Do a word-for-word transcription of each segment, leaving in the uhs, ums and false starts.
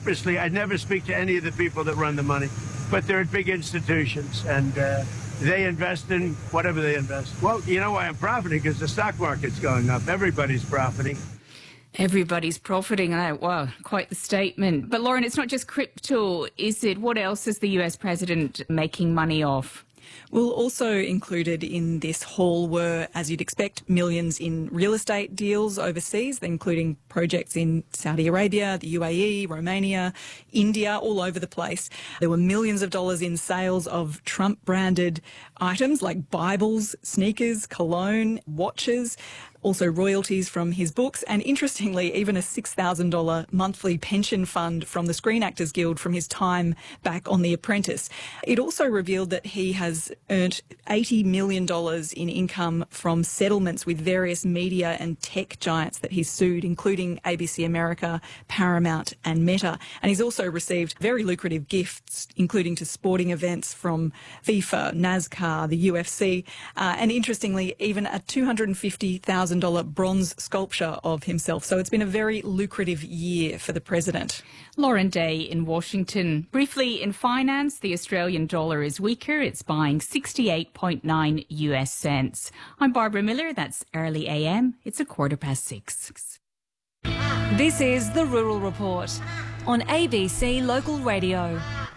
Purposely, I never speak to any of the people that run the money, but they're at big institutions, and uh, they invest in whatever they invest. Well, you know why I'm profiting? Because the stock market's going up. Everybody's profiting. Everybody's profiting. Oh, wow, quite the statement. But Lauren, it's not just crypto, is it? What else is the U S president making money off? Well, also included in this haul were, as you'd expect, millions in real estate deals overseas, including projects in Saudi Arabia, the U A E, Romania, India, all over the place. There were millions of dollars in sales of Trump-branded items like Bibles, sneakers, cologne, watches, also royalties from his books, and interestingly, even a six thousand dollars monthly pension fund from the Screen Actors Guild from his time back on The Apprentice. It also revealed that he has earned eighty million dollars in income from settlements with various media and tech giants that he's sued, including A B C America, Paramount and Meta. And he's also received very lucrative gifts, including to sporting events from FIFA, NASCAR, the U F C, uh, and interestingly, even a two hundred fifty thousand dollars bronze sculpture of himself. So it's been a very lucrative year for the president. Lauren Day in Washington. Briefly, in finance, the Australian dollar is weaker. It's buying sixty-eight point nine U S cents. I'm Barbara Miller. That's early A M. It's a quarter past six. This is the Rural Report on A B C Local Radio.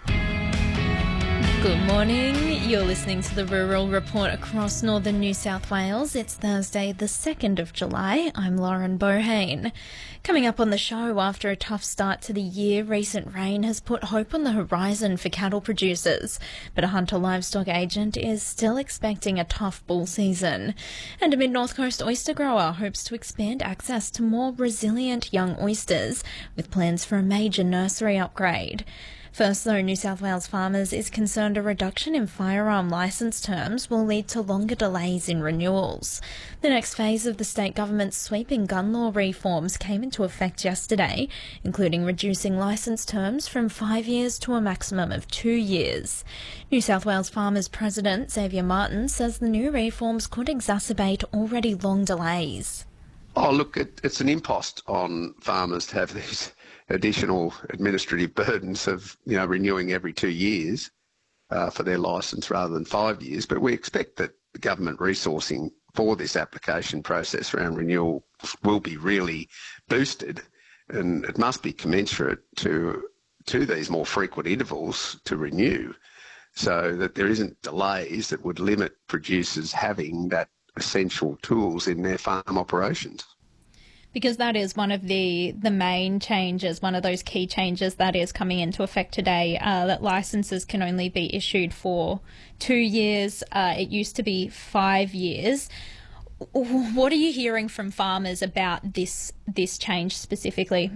Good morning. You're listening to the Rural Report across northern New South Wales. It's Thursday, the second of July. I'm Lauren Bohane. Coming up on the show, after a tough start to the year, recent rain has put hope on the horizon for cattle producers. But a Hunter livestock agent is still expecting a tough bull season. And a Mid-North Coast oyster grower hopes to expand access to more resilient young oysters with plans for a major nursery upgrade. First, though, New South Wales Farmers is concerned a reduction in firearm licence terms will lead to longer delays in renewals. The next phase of the state government's sweeping gun law reforms came into effect yesterday, including reducing licence terms from five years to a maximum of two years. New South Wales Farmers President Xavier Martin says the new reforms could exacerbate already long delays. Oh, look, it, it's an impost on farmers to have these additional administrative burdens of, you know, renewing every two years uh, for their licence rather than five years. But we expect that the government resourcing for this application process around renewal will be really boosted, and it must be commensurate to to these more frequent intervals to renew, so that there isn't delays that would limit producers having that essential tools in their farm operations. Because that is one of the, the main changes, one of those key changes that is coming into effect today, uh, that licences can only be issued for two years. Uh, it used to be five years. What are you hearing from farmers about this this change specifically?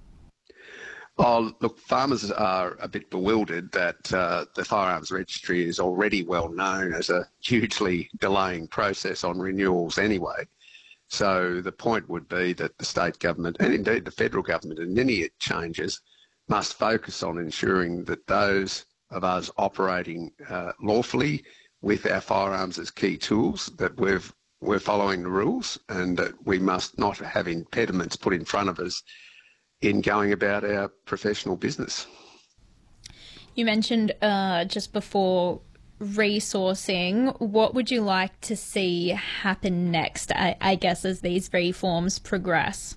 Oh, look, farmers are a bit bewildered that uh, the Firearms Registry is already well known as a hugely delaying process on renewals anyway. So the point would be that the state government, and indeed the federal government, in any changes, must focus on ensuring that those of us operating uh, lawfully with our firearms as key tools, that we've, we're following the rules, and that we must not have impediments put in front of us in going about our professional business. You mentioned uh, just before resourcing. What would you like to see happen next, I, I guess, as these reforms progress?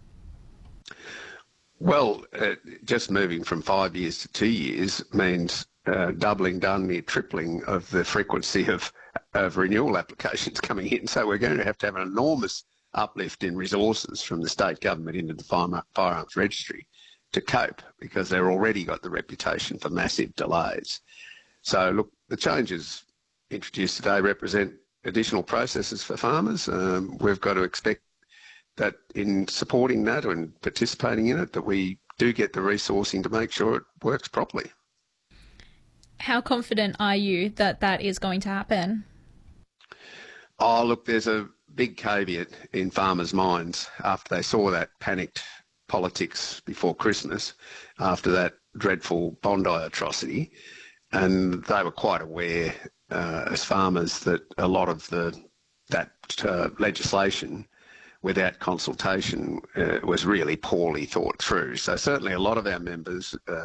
Well, uh, just moving from five years to two years means uh, doubling, down near tripling of the frequency of, of renewal applications coming in. So we're going to have to have an enormous uplift in resources from the state government into the Firearms Registry to cope, because they've already got the reputation for massive delays. So, look, the changes introduced today represent additional processes for farmers. Um, we've got to expect that in supporting that and participating in it, that we do get the resourcing to make sure it works properly. How confident are you that that is going to happen? Oh, look, there's a big caveat in farmers' minds after they saw that panicked politics before Christmas, after that dreadful Bondi atrocity. And they were quite aware, uh, as farmers, that a lot of the that uh, legislation, without consultation, uh, was really poorly thought through. So certainly a lot of our members uh,